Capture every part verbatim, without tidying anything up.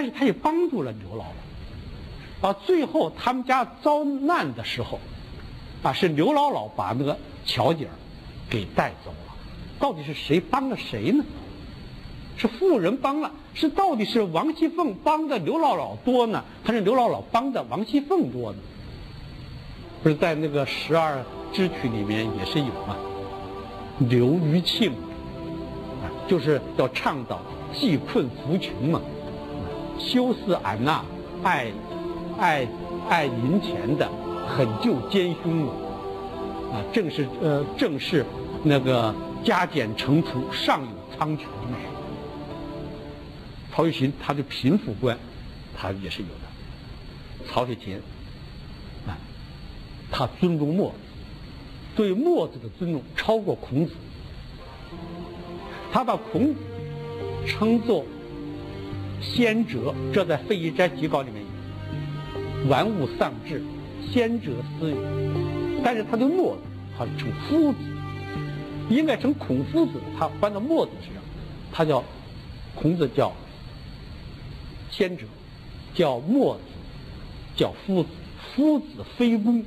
是他也帮助了刘姥姥。啊，最后他们家遭难的时候，啊，是刘姥姥把那个巧姐儿给带走了。到底是谁帮了谁呢？是妇人帮了，是到底是王熙凤帮的刘姥姥多呢，还是刘姥姥帮的王熙凤多呢？不是在那个十二支曲里面也是有嘛，刘余庆，啊，就是要倡导济困扶穷嘛，修斯安娜爱爱爱银钱的，狠救奸凶嘛，啊，正是呃正是那个加减乘除上有苍穹嘛。曹雪芹他的贫富观，他也是有的。曹雪芹啊，他尊重墨子，对墨子的尊重超过孔子。他把孔子称作先哲，这在《废遗斋集稿》里面有。玩物丧志，先哲思语。但是他对墨子，他是称夫子，应该称孔夫子，他搬到墨子身上，他叫孔子叫先哲，叫墨子叫夫子，夫子非公。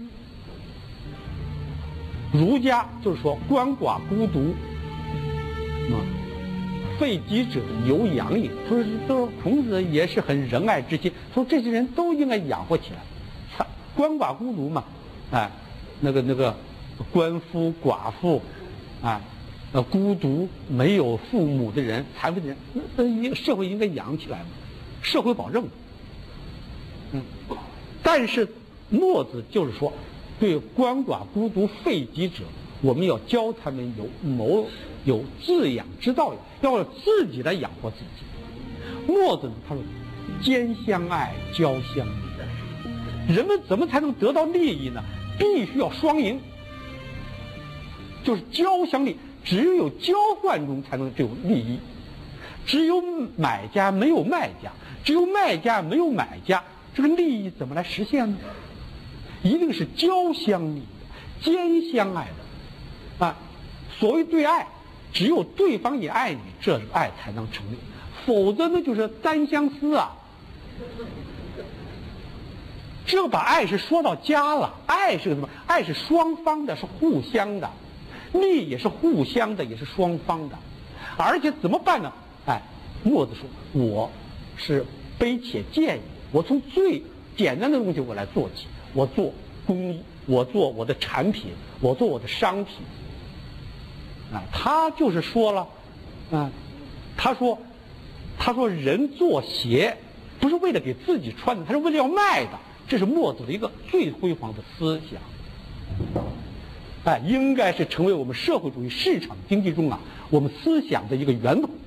儒家就是说鳏寡孤独，啊，废疾者有养也。他说，都孔子也是很仁爱之心，说这些人都应该养活起来。他鳏寡孤独嘛，哎，那个那个鳏夫寡妇，啊，呃，孤独没有父母的人，残废的人，那那社会应该养起来嘛。社会保证，嗯，但是墨子就是说，对鳏寡孤独废疾者，我们要教他们有谋有自养之道，要自己来养活自己。墨子他说，兼相爱，交相利。人们怎么才能得到利益呢？必须要双赢，就是交相利，只有交换中才能有利益。只有买家没有卖家，只有卖家没有买家，这个利益怎么来实现呢？一定是交相利的，兼相爱的，啊，所谓对爱，只有对方也爱你，这爱才能成立，否则呢就是单相思啊。这把爱是说到家了，爱是什么？爱是双方的，是互相的，利也是互相的，也是双方的，而且怎么办呢？哎，墨子说，我是卑且贱也，我从最简单的东西我来做起，我做工艺，我做我的产品，我做我的商品。啊，他就是说了，啊，他说，他说人做鞋不是为了给自己穿的，他是为了要卖的，这是墨子的一个最辉煌的思想。哎，应该是成为我们社会主义市场经济中啊，我们思想的一个源头。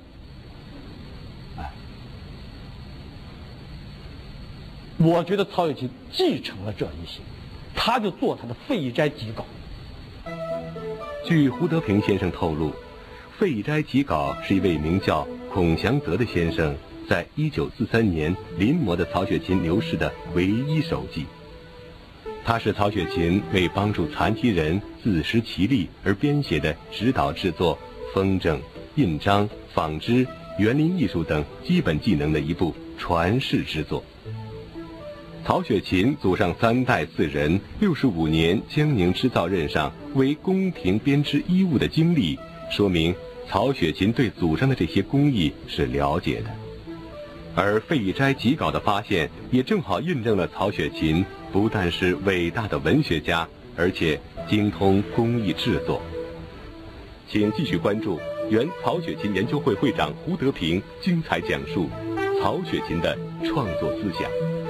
我觉得曹雪芹继承了这一些，他就做他的《废遗斋集稿》。 据胡德平先生透露，《废遗斋集稿》是一位名叫孔祥泽的先生在一九四三年临摹的曹雪芹流逝的唯一手记。它是曹雪芹为帮助残疾人自食其力而编写的指导制作、风筝、印章、纺织、园林艺术等基本技能的一部传世之作。曹雪芹祖上三代四人，六十五年江宁织造任上为宫廷编织衣物的经历，说明曹雪芹对祖上的这些工艺是了解的。而《废遗斋集稿》的发现，也正好印证了曹雪芹不但是伟大的文学家，而且精通工艺制作。请继续关注原曹雪芹研究会会长胡德平精彩讲述曹雪芹的创作思想。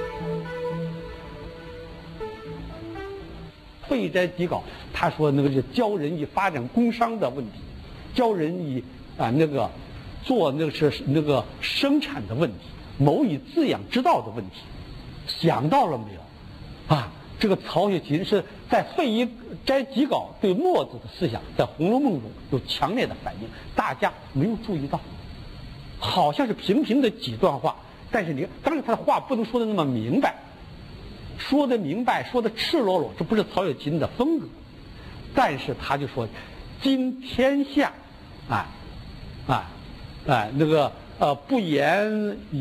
《废遗斋集稿》，他说那个是教人以发展工商的问题，教人以啊那个做那个是那个生产的问题，谋以自养之道的问题，想到了没有？啊，这个曹雪芹是在《废遗斋集稿》对墨子的思想在《红楼梦》中有强烈的反应，大家没有注意到，好像是平平的几段话，但是你当然他的话不能说的那么明白。说得明白，说得赤裸裸，这不是曹雪芹的风格。但是他就说，今天下，啊，啊，啊，那个呃，不言。